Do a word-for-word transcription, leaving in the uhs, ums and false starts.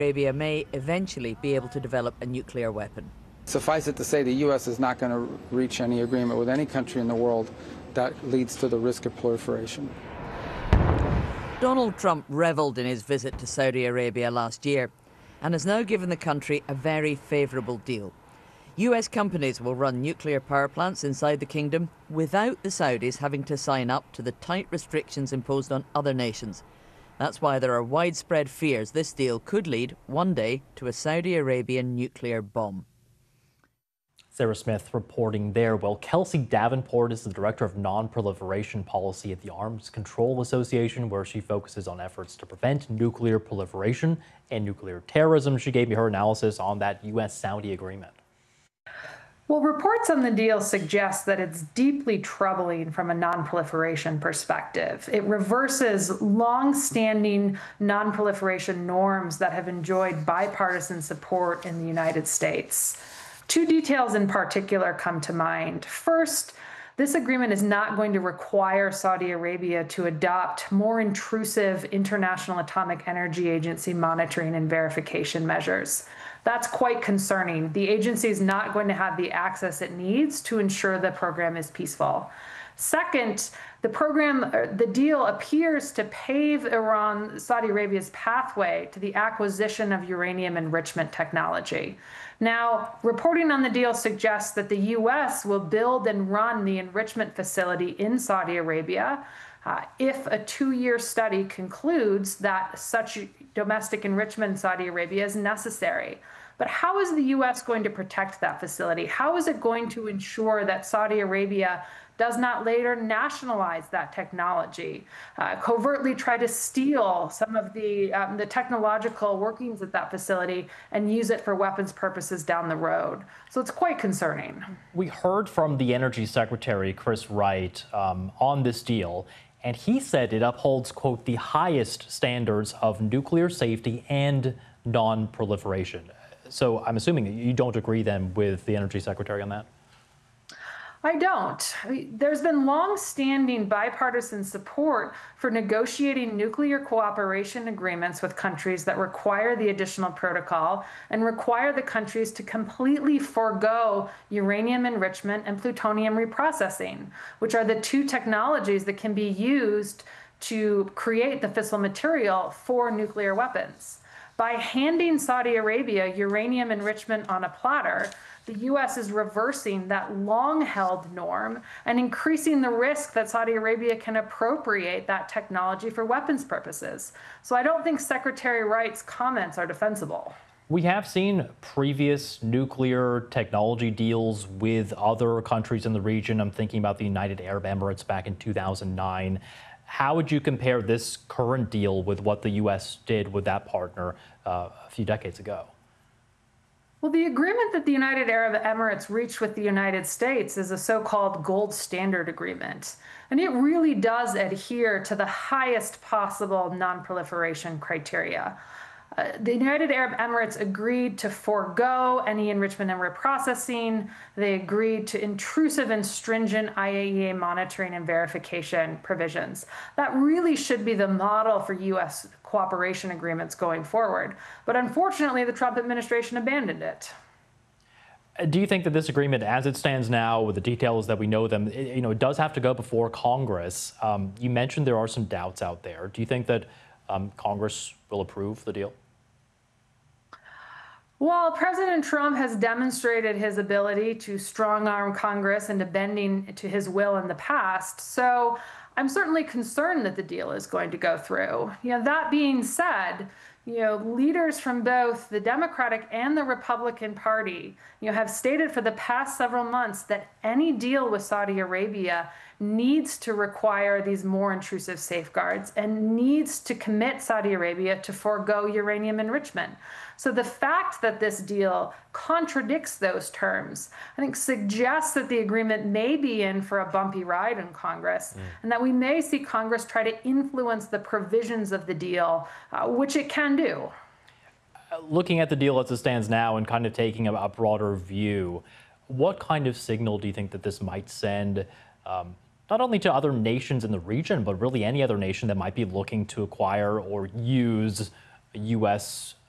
Arabia may eventually be able to develop a nuclear weapon. Suffice it to say, the U S is not going to reach any agreement with any country in the world that leads to the risk of proliferation. Donald Trump revelled in his visit to Saudi Arabia last year and has now given the country a very favourable deal. U S companies will run nuclear power plants inside the kingdom without the Saudis having to sign up to the tight restrictions imposed on other nations. That's why there are widespread fears this deal could lead one day to a Saudi Arabian nuclear bomb. Sarah Smith reporting there. Well, Kelsey Davenport is the Director of Non-Proliferation Policy at the Arms Control Association, where she focuses on efforts to prevent nuclear proliferation and nuclear terrorism. She gave me her analysis on that U S Saudi agreement. Well, reports on the deal suggest that it's deeply troubling from a non-proliferation perspective. It reverses long-standing non-proliferation norms that have enjoyed bipartisan support in the United States. Two details in particular come to mind. First, this agreement is not going to require Saudi Arabia to adopt more intrusive International Atomic Energy Agency monitoring and verification measures. That's quite concerning. The agency is not going to have the access it needs to ensure the program is peaceful. Second, the program, the deal appears to pave Iran, Saudi Arabia's pathway to the acquisition of uranium enrichment technology. Now, reporting on the deal suggests that the U S will build and run the enrichment facility in Saudi Arabia uh, if a two-year study concludes that such domestic enrichment in Saudi Arabia is necessary. But how is the U S going to protect that facility? How is it going to ensure that Saudi Arabia does not later nationalize that technology, uh, covertly try to steal some of the, um, the technological workings of that facility and use it for weapons purposes down the road? So it's quite concerning. We heard from the Energy Secretary, Chris Wright, um, on this deal, and he said it upholds, quote, the highest standards of nuclear safety and non-proliferation. So I'm assuming that you don't agree then with the Energy Secretary on that? I don't. There's been long-standing bipartisan support for negotiating nuclear cooperation agreements with countries that require the additional protocol and require the countries to completely forego uranium enrichment and plutonium reprocessing, which are the two technologies that can be used to create the fissile material for nuclear weapons. By handing Saudi Arabia uranium enrichment on a platter, the U S is reversing that long-held norm and increasing the risk that Saudi Arabia can appropriate that technology for weapons purposes. So I don't think Secretary Wright's comments are defensible. We have seen previous nuclear technology deals with other countries in the region. I'm thinking about the United Arab Emirates back in two thousand nine. How would you compare this current deal with what the U S did with that partner uh, a few decades ago? Well, the agreement that the United Arab Emirates reached with the United States is a so-called gold standard agreement. And it really does adhere to the highest possible non-proliferation criteria. Uh, the United Arab Emirates agreed to forego any enrichment and reprocessing. They agreed to intrusive and stringent I A E A monitoring and verification provisions. That really should be the model for U S cooperation agreements going forward. But unfortunately, the Trump administration abandoned it. Do you think that this agreement, as it stands now, with the details that we know them, it, you know, it does have to go before Congress? Um, you mentioned there are some doubts out there. Do you think that um, Congress will approve the deal? Well, President Trump has demonstrated his ability to strong-arm Congress into bending to his will in the past, so I'm certainly concerned that the deal is going to go through. You know, that being said, you know, leaders from both the Democratic and the Republican Party, you know, have stated for the past several months that any deal with Saudi Arabia needs to require these more intrusive safeguards and needs to commit Saudi Arabia to forego uranium enrichment. So the fact that this deal contradicts those terms, I think, suggests that the agreement may be in for a bumpy ride in Congress, mm. and that we may see Congress try to influence the provisions of the deal, uh, which it can do. Looking at the deal as it stands now and kind of taking a, a broader view, what kind of signal do you think that this might send, um, not only to other nations in the region, but really any other nation that might be looking to acquire or use U S